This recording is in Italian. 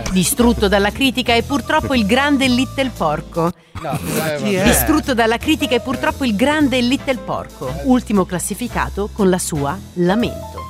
Distrutto dalla critica è purtroppo il grande Little Porco. Distrutto dalla critica è purtroppo il grande Little Porco, ultimo classificato con la sua Lamento.